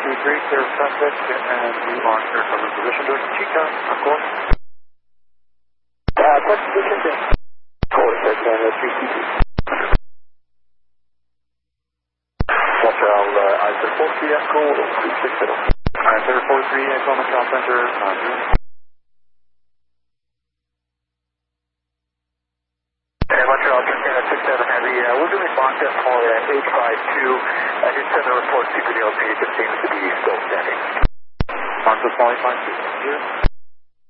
323, clear of traffic, and you are clear from the position to Chica, of course. What position then? Of course, that's 322. Montreal, ISO 43 Echo 260. ISO 43 Echo Montreal Center, Montreal, Montana 67 Heavy. We're doing mock decimal at 852. I did send a report to the LP. It seems to be still standing. Mock decimal 852.